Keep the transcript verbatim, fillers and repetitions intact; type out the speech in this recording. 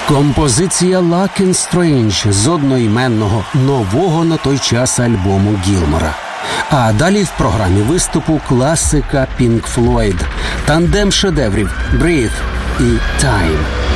Композиція «Lucky Strange» з одноіменного нового на той час альбому Гілмора. А далі в програмі виступу класика Pink Floyd, тандем шедеврів «Breathe» і «Time».